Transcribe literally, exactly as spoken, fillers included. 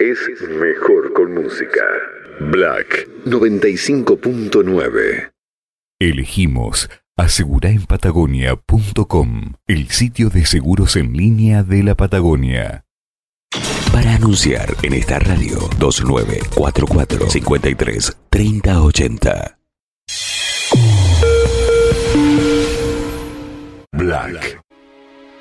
es mejor con música. Black noventa y cinco punto nueve. Elegimos asegura en patagonia punto com, el sitio de seguros en línea de la Patagonia. Para anunciar en esta radio, dos nueve cuatro cuatro, cinco tres, tres cero ocho cero. Black